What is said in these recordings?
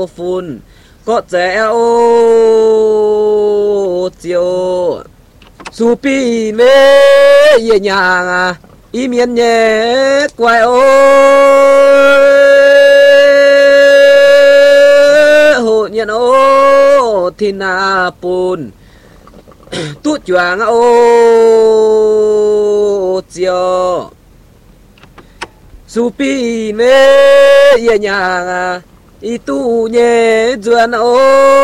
phun có trẻ ô chiều su pi mê ye nhàng ý miên nhẹ quay ô hộ nhận ô thì na pun tu choàng ô chiều su pi mê ye nhàng ý tu nhẹ duyên ô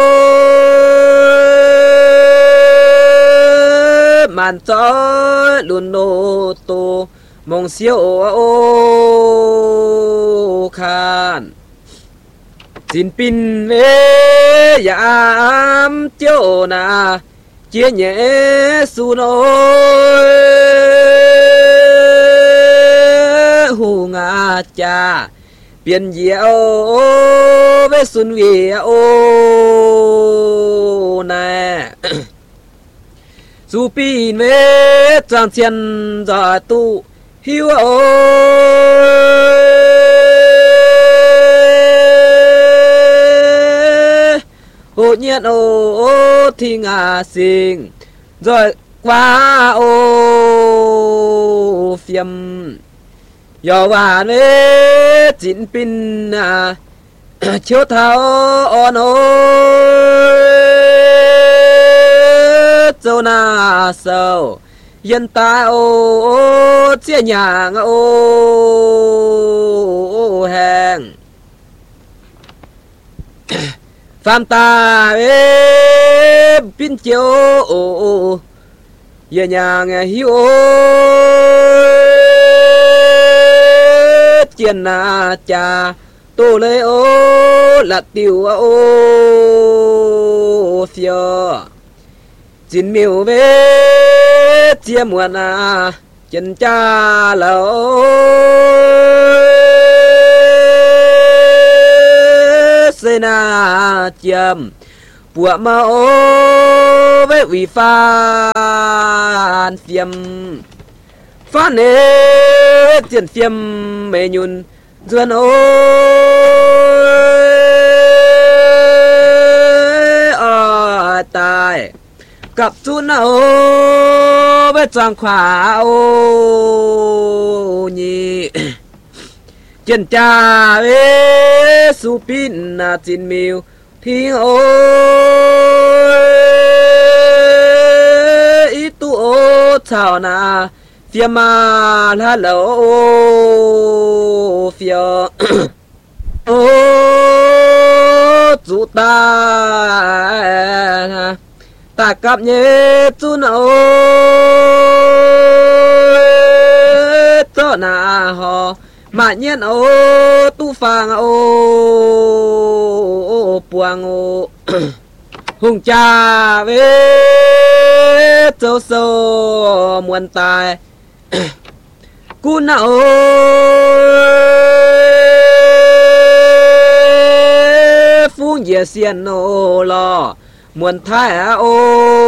màn gió luôn nô tô mong siêu ô khan xin pin mê yam chiếu na chia nhẹ su nôi hù ngà cha biển diệu với xuân vì ô nè dù pin mê trang thiên giả tu hiu ô hộ nhiên ô thì ngà sinh rồi qua ô phiêm giờ và nế chín pin chiếu thao on ôi châu na sầu dân ta ô chia nhà ô hàng phạm ta pin chiếu ô giờ nhà nghe hiu chiên na cha tô lê ô là tiêu ô phiêu chín miêu về chia muôn chân cha lẩu xê na chiêm bùa ma ô với vị phan phiêm phan nê tiền phiêm mê nhun duyên ô tài cặp chú nào với trang khỏa ô nhị chân cha với su pin chín miêu thiên ô ý tu ô chào na phía mà la lẩu ô phía ô chú ta ta cặp nhé chú nào cho na họ mà nhiên ô tu phang ô buang ô hùng cha về châu sâu muôn tài cú nào phú nhiệt xiên ô lo muôn thái ô